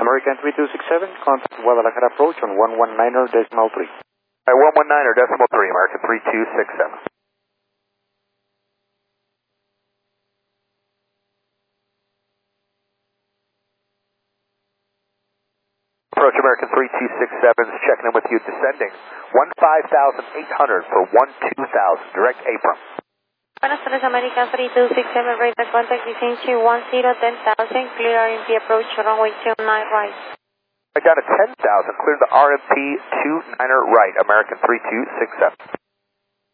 American 3267, contact Guadalajara approach on 119.3. 119.3, American 3267. Approach American 3267 is checking in with you, descending 15,800 for 12,000, direct apron. Buenas tardes, American 3267, radar contact descent to 10,000, clear RMP approach runway 29 right. Right down to 10,000, clear the RMP 29er right, American 3267.